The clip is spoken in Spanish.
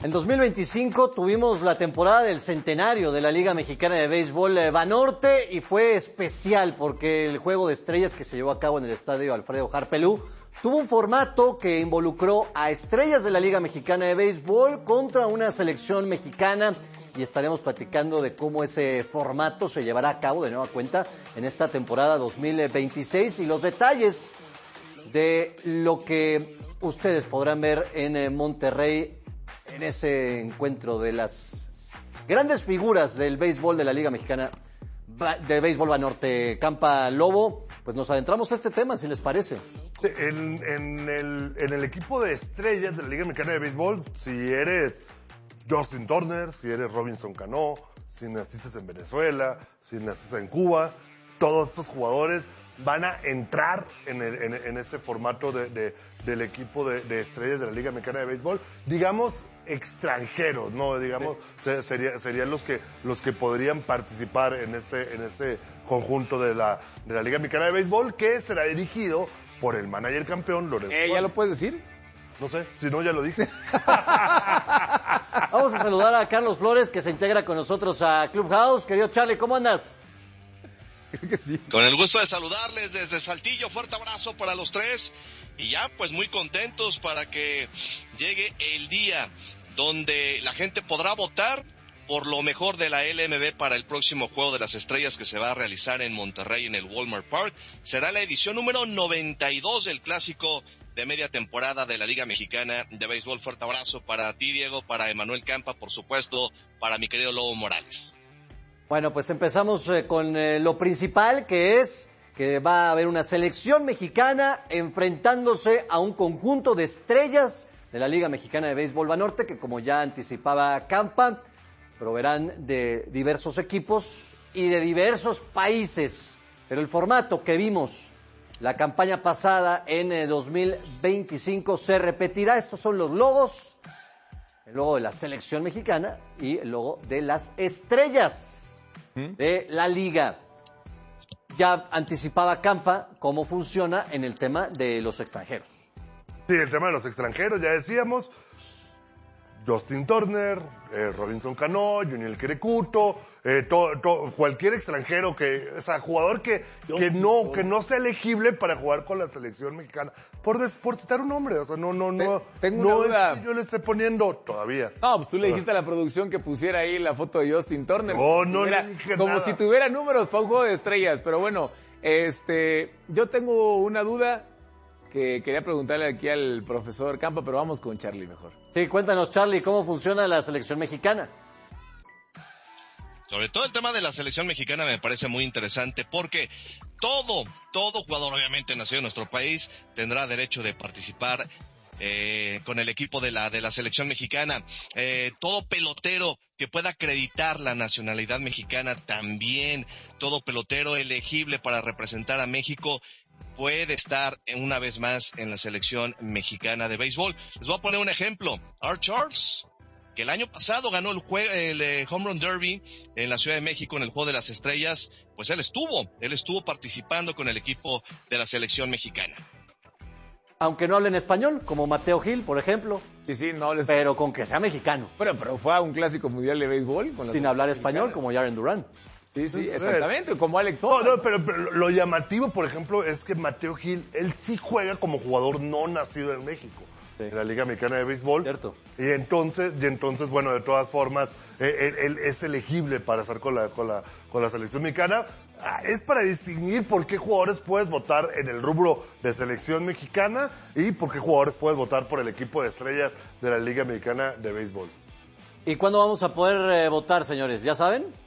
En 2025 tuvimos la temporada del centenario de la Liga Mexicana de Béisbol Banorte y fue especial porque el juego de estrellas que se llevó a cabo en el estadio Alfredo Harpelú tuvo un formato que involucró a estrellas de la Liga Mexicana de Béisbol contra una selección mexicana y estaremos platicando de cómo ese formato se llevará a cabo de nueva cuenta en esta temporada 2026 y los detalles de lo que ustedes podrán ver en Monterrey en ese encuentro de las grandes figuras del béisbol de la Liga Mexicana de Béisbol Banorte. Campa, Lobo, pues nos adentramos a este tema, si les parece. En el equipo de estrellas de la Liga Mexicana de Béisbol, si eres Justin Turner, si eres Robinson Cano, si naciste en Venezuela, si naciste en Cuba, todos estos jugadores van a entrar en ese formato del equipo de estrellas de la Liga Mexicana de Béisbol, digamos extranjeros, ¿no? Digamos, sí. Serían los que podrían participar en este conjunto de la Liga Mexicana de Béisbol, que será dirigido por el manager campeón Lorenzo. ¿Ya lo puedes decir? No sé, si no ya lo dije. Vamos a saludar a Carlos Flores, que se integra con nosotros a Clubhouse. Querido Charlie, ¿cómo andas? Creo que sí. Con el gusto de saludarles desde Saltillo, fuerte abrazo para los tres y ya pues muy contentos para que llegue el día donde la gente podrá votar por lo mejor de la LMB para el próximo Juego de las Estrellas que se va a realizar en Monterrey en el Walmart Park. Será la edición número 92 del clásico de media temporada de la Liga Mexicana de Béisbol. Fuerte abrazo para ti, Diego, para Emanuel Campa, por supuesto, para mi querido Lobo Morales. Bueno, pues empezamos con lo principal, que es que va a haber una selección mexicana enfrentándose a un conjunto de estrellas de la Liga Mexicana de Béisbol Banorte, que como ya anticipaba Campa, proverán de diversos equipos y de diversos países. Pero el formato que vimos la campaña pasada en 2025 se repetirá. Estos son los logos, el logo de la selección mexicana y el logo de las estrellas de la liga. Ya anticipaba Campa cómo funciona en el tema de los extranjeros. Sí, el tema de los extranjeros, ya decíamos, Justin Turner, Robinson Cano, Juniel Querecuto, cualquier extranjero o sea, jugador que no sea elegible para jugar con la selección mexicana, por citar un nombre, o sea, Tengo una no duda. es que yo le esté poniendo todavía. No, pues tú le dijiste a la producción que pusiera ahí la foto de Justin Turner. No le dije como nada. si tuviera números para un juego de estrellas, pero bueno, yo tengo una duda que quería preguntarle aquí al profesor Campa, pero vamos con Charlie mejor. Sí, cuéntanos, Charlie, ¿cómo funciona la selección mexicana? Sobre todo el tema de la selección mexicana me parece muy interesante porque todo jugador obviamente nacido en nuestro país tendrá derecho de participar con el equipo de la selección mexicana. Todo pelotero que pueda acreditar la nacionalidad mexicana también, todo pelotero elegible para representar a México puede estar una vez más en la selección mexicana de béisbol. Les voy a poner un ejemplo. Art Charles, que el año pasado ganó el Home Run Derby en la Ciudad de México en el Juego de las Estrellas, pues él estuvo participando con el equipo de la selección mexicana. Aunque no hablen español, como Mateo Gil, por ejemplo. Sí, pero con que sea mexicano. Pero fue a un clásico mundial de béisbol. Sin hablar español, como Jaren Duran. Sí, exactamente, como Alex Thor. No, pero lo llamativo, por ejemplo, es que Mateo Gil, él sí juega como jugador no nacido en México. Sí. En la Liga Mexicana de Béisbol. Cierto. Y entonces, bueno, de todas formas, él es elegible para estar con la selección mexicana. Es para distinguir por qué jugadores puedes votar en el rubro de selección mexicana y por qué jugadores puedes votar por el equipo de estrellas de la Liga Mexicana de Béisbol. ¿Y cuándo vamos a poder votar, señores? ¿Ya saben?